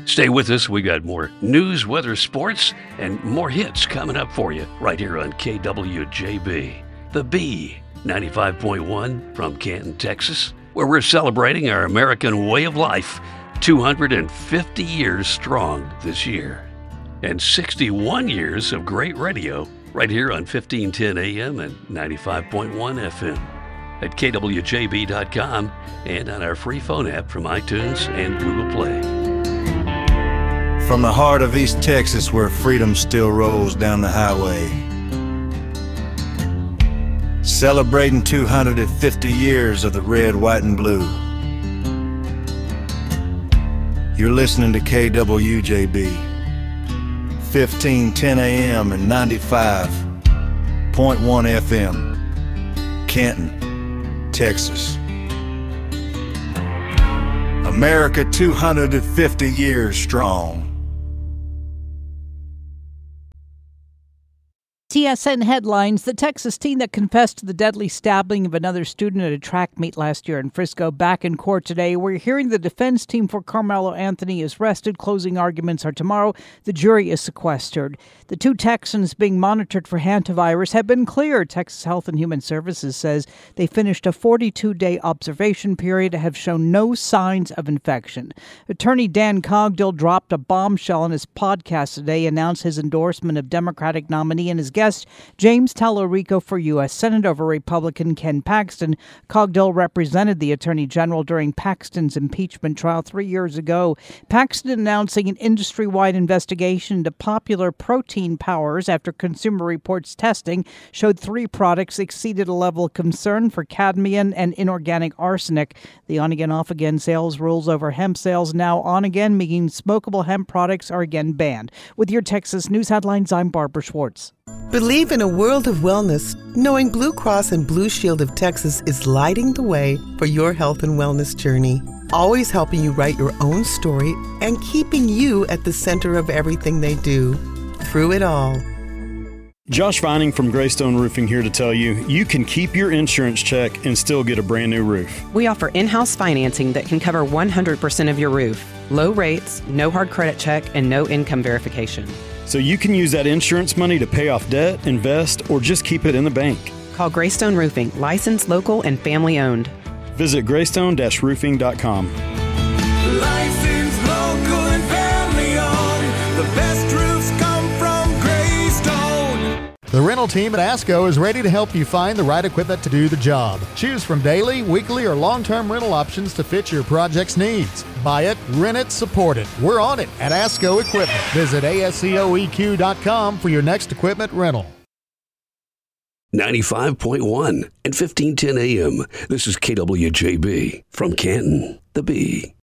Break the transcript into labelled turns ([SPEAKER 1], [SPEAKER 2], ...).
[SPEAKER 1] Stay with us. We got more news, weather, sports, and more hits coming up for you right here on KWJB. The B, 95.1 from Canton, Texas, where we're celebrating our American way of life, 250 years strong this year. And 61 years of great radio right here on 1510 AM and 95.1 FM at kwjb.com and on our free phone app from iTunes and Google Play.
[SPEAKER 2] From the heart of East Texas, where freedom still rolls down the highway, celebrating 250 years of the red, white, and blue. You're listening to KWJB, 1510 AM and 95.1 FM, Canton, Texas. America 250 years strong.
[SPEAKER 3] TSN headlines: the Texas teen that confessed to the deadly stabbing of another student at a track meet last year in Frisco back in court today. We're hearing the defense team for Carmelo Anthony is rested. Closing arguments are tomorrow. The jury is sequestered. The two Texans being monitored for hantavirus have been cleared. Texas Health and Human Services says they finished a 42-day observation period and have shown no signs of infection. Attorney Dan Cogdill dropped a bombshell on his podcast today, announced his endorsement of Democratic nominee and his guest James Tallarico for U.S. Senate over Republican Ken Paxton. Cogdill represented the Attorney General during Paxton's impeachment trial 3 years ago. Paxton announcing an industry-wide investigation into popular protein powders after Consumer Reports testing showed 3 products exceeded a level of concern for cadmium and inorganic arsenic. The on-again, off-again sales rules over hemp sales now on again, meaning smokable hemp products are again banned. With your Texas News Headlines, I'm Barbara Schwartz.
[SPEAKER 4] Believe in a world of wellness, knowing Blue Cross and Blue Shield of Texas is lighting the way for your health and wellness journey. Always helping you write your own story and keeping you at the center of everything they do. Through it all.
[SPEAKER 5] Josh Vining from Greystone Roofing here to tell you, you can keep your insurance check and still get a brand new roof.
[SPEAKER 6] We offer in-house financing that can cover 100% of your roof. Low rates, no hard credit check, and no income verification.
[SPEAKER 5] So you can use that insurance money to pay off debt, invest, or just keep it in the bank.
[SPEAKER 6] Call Greystone Roofing, licensed, local, and family owned.
[SPEAKER 5] Visit greystone-roofing.com.
[SPEAKER 7] Licensed, local, and family owned. The best roofs come from Greystone.
[SPEAKER 8] The rental team at ASCO is ready to help you find the right equipment to do the job. Choose from daily, weekly, or long-term rental options to fit your project's needs. Buy it, rent it, support it. We're on it at ASCO Equipment. Visit ASCOEQ.com for your next equipment rental.
[SPEAKER 1] 95.1 and 1510 AM. This is KWJB from Canton, the B.